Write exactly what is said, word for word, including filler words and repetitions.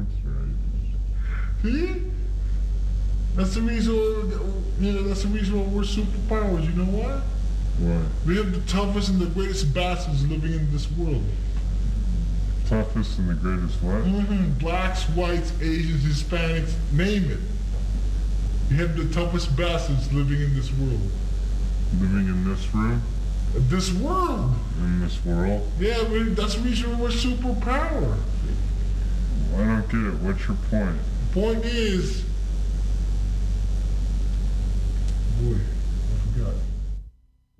That's right. See? That's the reason. You know, that's the reason why we're superpowers. You know why? Why? We have the toughest and the greatest bastards living in this world. Toughest and the greatest what? Mm-hmm. Blacks, whites, Asians, Hispanics, name it. You have the toughest bastards living in this world. Living in this room? This world. In this world? Yeah, we, that's the reason we're superpower. I don't get it. What's your point? The point is, boy.